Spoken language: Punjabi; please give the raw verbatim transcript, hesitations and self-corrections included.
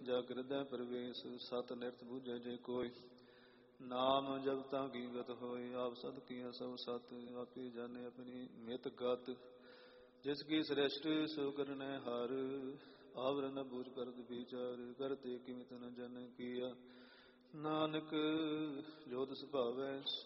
ਜਗ ਹਿਰਦੈ ਪ੍ਰਵੇਸ਼ ਸਤ ਨਿਰਤ ਬੂਝੈ ਜੇ ਕੋਈ ਨਾਮ ਜਪਤਾਂ ਕੀ ਗਤ ਹੋਏ ਆਪ ਸਦ ਕੀਆਂ ਸਭ ਸਤ ਆਪੇ ਜਾਣੇ ਆਪਣੀ ਮਿਤ ਗਤ ਜਿਸ ਕੀ ਸ੍ਰਿਸ਼ਟ ਸੋ ਕਰਨੈ ਹਰ ਆਵਰ ਨ ਬੂਝ ਕਰਤ ਵਿਚਾਰ ਕਰਤੇ ਕਿਮਿਤ ਨ ਜਨ ਕੀਆ ਨਾਨਕ ਜੋ ਤਿਸ ਭਾਵੈ